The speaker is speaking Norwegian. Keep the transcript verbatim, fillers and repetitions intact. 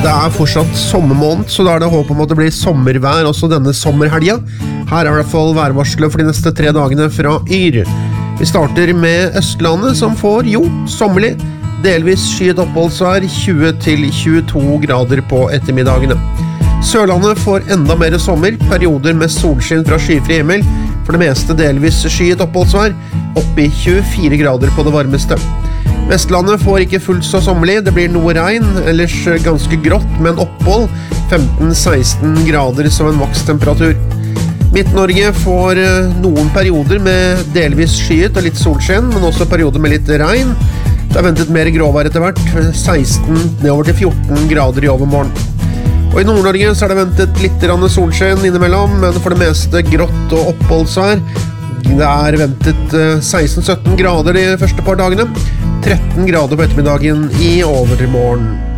Det er fortsatt sommermåned, så da er det håp om at det blir sommervær også denne sommerhelga. Her er i hvert fall værvarselet for de neste tre dagene fra Yr. Vi starter med Østlandet, som får, jo, sommerlig, delvis skyet oppholdsvær, tjue til tjueto grader på ettermiddagene. Sørlandet får enda mer sommer, perioder med solskinn fra skyfri himmel, for det meste delvis skyet oppholdsvær, opp i tjuefire grader på det varmeste. Vestlandet får ikke fullt så sommerlig, det blir noe regn, ellers ganske grått, men opphold femten til seksten grader som en makstemperatur. Midt-Norge får noen perioder med delvis skyet og litt solskinn, men også perioder med litt regn. Det er ventet mer gråvær etter hvert, seksten nedover til fjorten grader i overmorgen. Og i Nord-Norge så er det ventet litt solskinn innimellom, men for det meste grått og oppholdsvær. Det er ventet seksten til sytten grader de første par dagene, tretten grader på ettermiddagen i overmorgen.